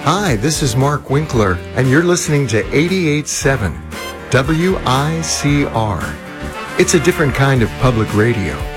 Hi, this is Mark Winkler, and you're listening to 88.7 WICR. It's a different kind of public radio.